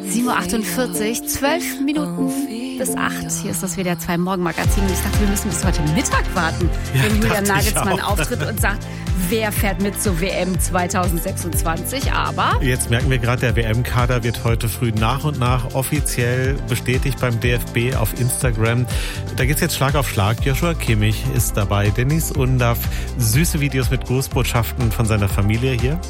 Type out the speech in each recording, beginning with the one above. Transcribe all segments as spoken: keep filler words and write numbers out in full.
sieben Uhr achtundvierzig, zwölf Minuten bis acht. Hier ist das W D R zwei Morgenmagazin. Und ich dachte, wir müssen bis heute Mittag warten, Ja, wenn Julian dachte ich Nagelsmann auch. auftritt und sagt, wer fährt mit zur W M zwanzig sechsundzwanzig. Aber Jetzt merken wir gerade, der W M-Kader wird heute früh nach und nach offiziell bestätigt beim D F B auf Instagram. Da geht's jetzt Schlag auf Schlag. Joshua Kimmich ist dabei, Dennis Undaff, süße Videos mit Grußbotschaften von seiner Familie hier.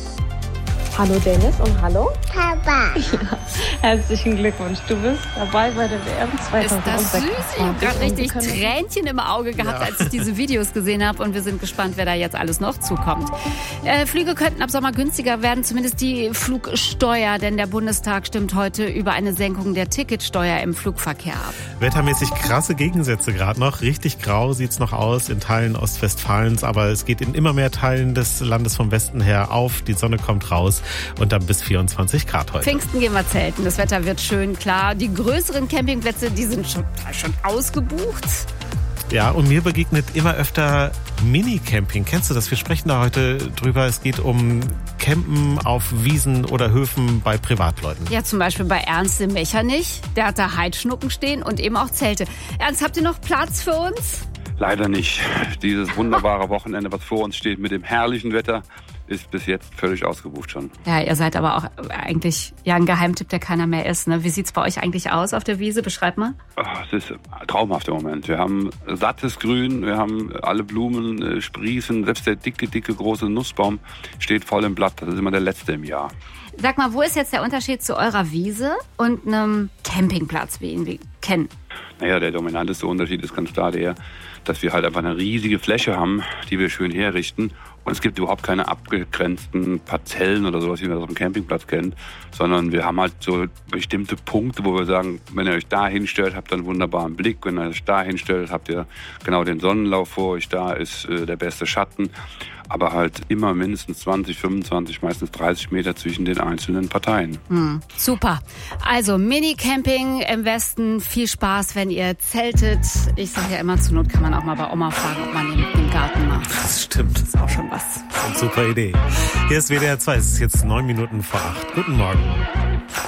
Hallo Dennis und hallo Papa. herzlichen Glückwunsch. Du bist dabei bei der W M ist das süß? Ich habe gerade richtig Und wir können- Tränchen im Auge gehabt, Ja. als ich diese Videos gesehen habe. Und wir sind gespannt, wer da jetzt alles noch zukommt. Äh, Flüge könnten ab Sommer günstiger werden, zumindest die Flugsteuer. Denn der Bundestag stimmt heute über eine Senkung der Ticketsteuer im Flugverkehr ab. Wettermäßig krasse Gegensätze gerade noch. Richtig grau sieht's noch aus in Teilen Ostwestfalens, aber es geht in immer mehr Teilen des Landes vom Westen her auf. Die Sonne kommt raus und dann bis vierundzwanzig Grad heute. Pfingsten gehen wir zelten. Das Wetter wird schön, klar. Die größeren Campingplätze, die sind schon, schon ausgebucht. Ja, und mir begegnet immer öfter Mini-Camping. Kennst du das? Wir sprechen da heute drüber. Es geht um Campen auf Wiesen oder Höfen bei Privatleuten. Ja, zum Beispiel bei Ernst im Mechernich. Der hat da Heidschnucken stehen und eben auch Zelte. Ernst, habt ihr noch Platz für uns? Leider nicht. Dieses wunderbare Wochenende, was vor uns steht mit dem herrlichen Wetter, ist bis jetzt völlig ausgebucht schon. Ja, ihr seid aber auch eigentlich ja ein Geheimtipp, der keiner mehr ist. Ne? Wie sieht's bei euch eigentlich aus auf der Wiese? Beschreib mal. Ach, es ist traumhaft im Moment. Wir haben sattes Grün, wir haben alle Blumen äh, sprießen, selbst der dicke, dicke, große Nussbaum steht voll im Blatt. Das ist immer der letzte im Jahr. Sag mal, wo ist jetzt der Unterschied zu eurer Wiese und einem Campingplatz, wie wir ihn kennen? Naja, der dominanteste Unterschied ist ganz klar der, dass wir halt einfach eine riesige Fläche haben, die wir schön herrichten. Und es gibt überhaupt keine abgegrenzten Parzellen oder sowas, wie man das auf dem Campingplatz kennt, sondern wir haben halt so bestimmte Punkte, wo wir sagen, wenn ihr euch da hinstellt, habt ihr einen wunderbaren Blick. Wenn ihr euch da hinstellt, habt ihr genau den Sonnenlauf vor euch. Da ist äh, der beste Schatten. Aber halt immer mindestens zwanzig, fünfundzwanzig, meistens dreißig Meter zwischen den einzelnen Parteien. Hm, super. Also Mini-Camping im Westen. Viel Spaß, wenn ihr zeltet. Ich sage ja immer, zur Not kann man auch mal bei Oma fragen, ob man den, den Garten macht. Das stimmt. Das ist auch schon was. Super Idee. Hier ist W D R zwei. Es ist jetzt neun Minuten vor acht. Guten Morgen.